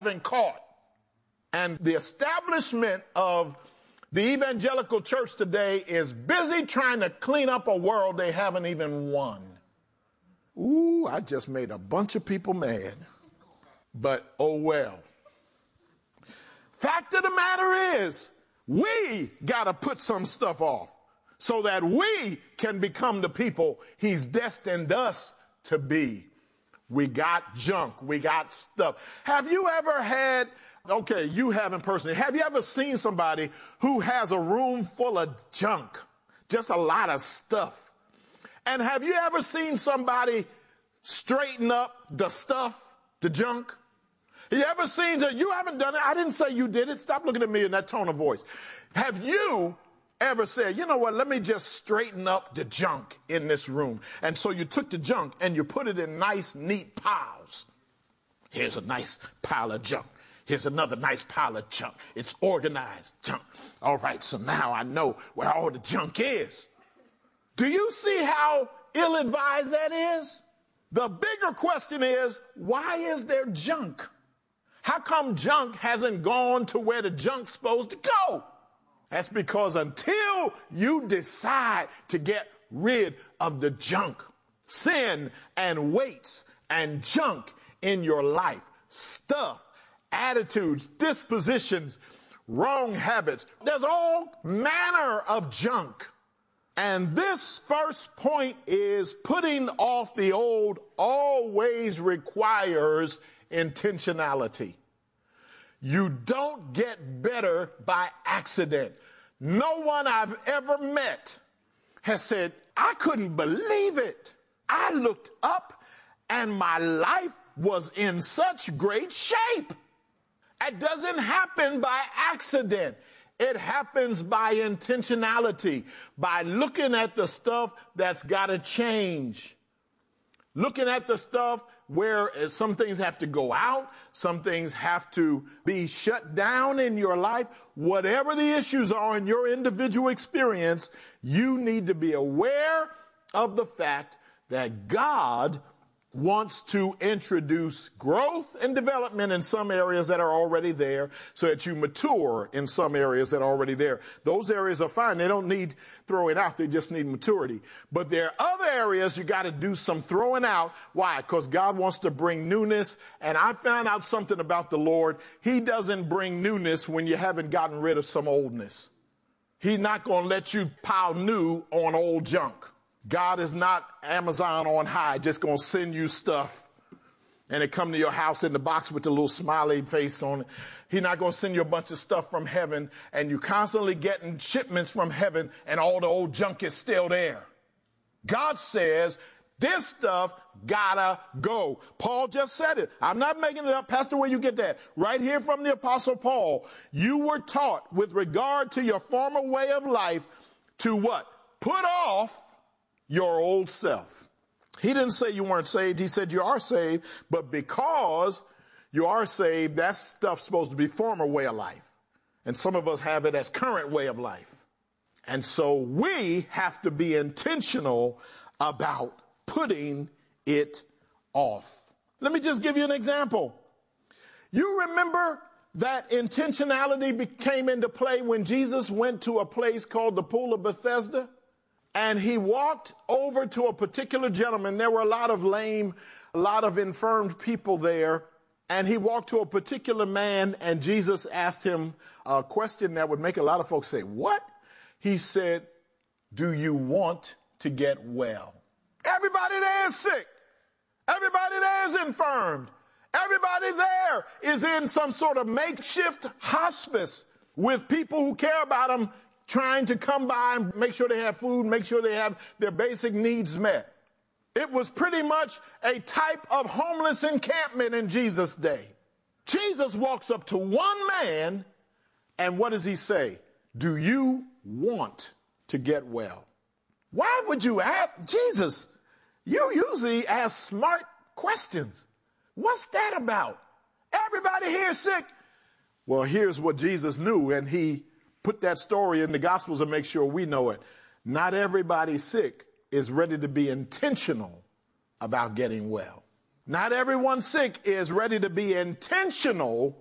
been caught. And the establishment of the evangelical church today is busy trying to clean up a world they haven't even won. Ooh, I just made a bunch of people mad. But oh well. Fact of the matter is, we got to put some stuff off so that we can become the people he's destined us to be. We got junk. We got stuff. Have you ever had, okay, you haven't personally, have you ever seen somebody who has a room full of junk? Just a lot of stuff. And have you ever seen somebody straighten up the stuff, the junk? You ever seen that? You haven't done it. I didn't say you did it. Stop looking at me in that tone of voice. Have you ever said, you know what, let me just straighten up the junk in this room? And so you took the junk and you put it in nice, neat piles. Here's a nice pile of junk. Here's another nice pile of junk. It's organized junk. All right, so now I know where all the junk is. Do you see how ill-advised that is? The bigger question is, why is there junk? How come junk hasn't gone to where the junk's supposed to go? That's because until you decide to get rid of the junk, sin and weights and junk in your life, stuff, attitudes, dispositions, wrong habits, there's all manner of junk. And this first point is putting off the old always requires intentionality. You don't get better by accident. No one I've ever met has said, I couldn't believe it. I looked up and my life was in such great shape. It doesn't happen by accident. It happens by intentionality, by looking at the stuff that's got to change. Looking at the stuff where some things have to go out, some things have to be shut down in your life. Whatever the issues are in your individual experience, you need to be aware of the fact that God wants to introduce growth and development in some areas that are already there so that you mature in some areas that are already there. Those areas are fine. They don't need throwing out. They just need maturity. But there are other areas you got to do some throwing out. Why? Because God wants to bring newness. And I found out something about the Lord. He doesn't bring newness when you haven't gotten rid of some oldness. He's not going to let you pile new on old junk. God is not Amazon on high, just going to send you stuff and it come to your house in the box with the little smiley face on it. He's not going to send you a bunch of stuff from heaven and you constantly getting shipments from heaven and all the old junk is still there. God says this stuff gotta go. Paul just said it. I'm not making it up. Pastor, where you get that? Right here from the Apostle Paul. You were taught with regard to your former way of life to what? Put off your old self. He didn't say you weren't saved. He said you are saved, but because you are saved, that stuff's supposed to be former way of life. And some of us have it as current way of life. And so we have to be intentional about putting it off. Let me just give you an example. You remember that intentionality came into play when Jesus went to a place called the Pool of Bethesda? And he walked over to a particular gentleman. There were a lot of lame, a lot of infirmed people there. And he walked to a particular man, and Jesus asked him a question that would make a lot of folks say, what? He said, do you want to get well? Everybody there is sick. Everybody there is infirmed. Everybody there is in some sort of makeshift hospice with people who care about them, trying to come by and make sure they have food, make sure they have their basic needs met. It was pretty much a type of homeless encampment in Jesus' day. Jesus walks up to one man, and what does he say? Do you want to get well? Why would you ask? Jesus, you usually ask smart questions. What's that about? Everybody here is sick. Well, here's what Jesus knew, and he put that story in the Gospels to make sure we know it. Not everybody sick is ready to be intentional about getting well. Not everyone sick is ready to be intentional